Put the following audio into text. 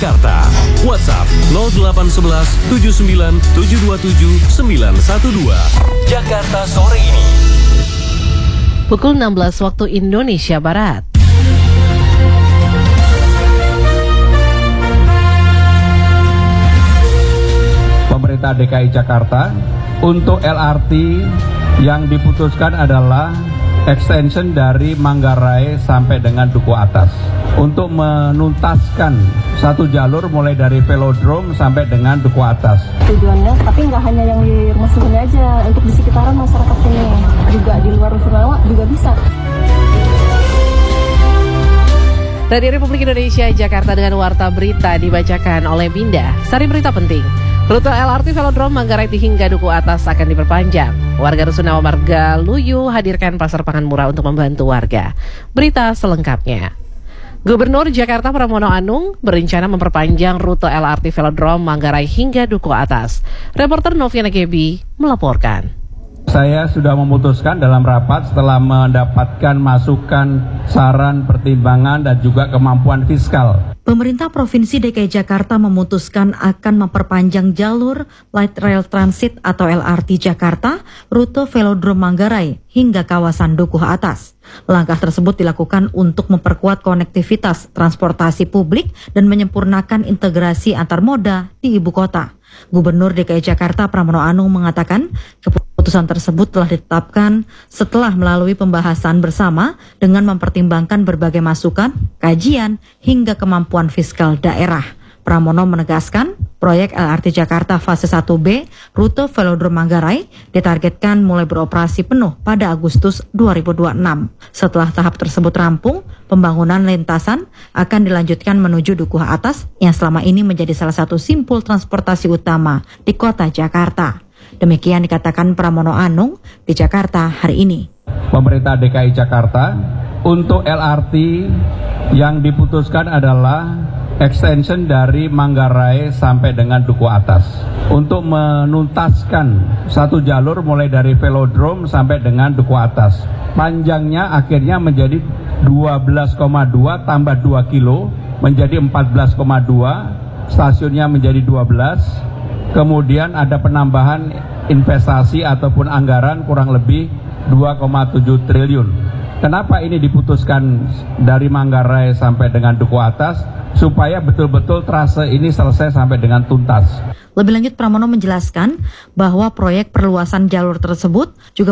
Jakarta. WhatsApp 0811 79 727 912. Jakarta sore ini. Pukul 16 waktu Indonesia Barat. Pemerintah DKI Jakarta untuk LRT yang diputuskan adalah extension dari Manggarai sampai dengan Duku Atas untuk menuntaskan satu jalur mulai dari Velodrome sampai dengan Duku Atas. Tujuannya, tapi nggak hanya yang di rumah susun aja, untuk di sekitaran masyarakat ini, juga di luar Rusunawa juga bisa. Radio Republik Indonesia Jakarta dengan Warta Berita dibacakan oleh Binda. Sari berita penting. Rute LRT Velodrome Manggarai hingga Duku Atas akan diperpanjang. Warga Rusunawa Marga Luyu hadirkan pasar pangan murah untuk membantu warga. Berita selengkapnya. Gubernur Jakarta Pramono Anung berencana memperpanjang rute LRT Velodrome Manggarai hingga Duku Atas. Reporter Noviana Gebi melaporkan. Saya sudah memutuskan dalam rapat setelah mendapatkan masukan, saran, pertimbangan, dan juga kemampuan fiskal. Pemerintah Provinsi DKI Jakarta memutuskan akan memperpanjang jalur Light Rail Transit atau LRT Jakarta rute Velodrome Manggarai hingga kawasan Dukuh Atas. Langkah tersebut dilakukan untuk memperkuat konektivitas transportasi publik dan menyempurnakan integrasi antar moda di ibu kota. Gubernur DKI Jakarta Pramono Anung mengatakan keputusan tersebut telah ditetapkan setelah melalui pembahasan bersama dengan mempertimbangkan berbagai masukan, kajian, hingga kemampuan fiskal daerah. Pramono menegaskan, proyek LRT Jakarta fase 1B rute Velodrome Manggarai ditargetkan mulai beroperasi penuh pada Agustus 2026. Setelah tahap tersebut rampung, pembangunan lintasan akan dilanjutkan menuju Dukuh Atas yang selama ini menjadi salah satu simpul transportasi utama di kota Jakarta. Demikian dikatakan Pramono Anung di Jakarta hari ini. Pemerintah DKI Jakarta untuk LRT yang diputuskan adalah extension dari Manggarai sampai dengan Duku Atas untuk menuntaskan satu jalur mulai dari Velodrome sampai dengan Duku Atas. Panjangnya akhirnya menjadi 12,2 tambah 2 kilo menjadi 14,2, stasiunnya menjadi 12. Kemudian ada penambahan investasi ataupun anggaran kurang lebih 2,7 triliun. Kenapa ini diputuskan dari Manggarai sampai dengan Duku Atas? Supaya betul-betul trase ini selesai sampai dengan tuntas. Lebih lanjut, Pramono menjelaskan bahwa proyek perluasan jalur tersebut juga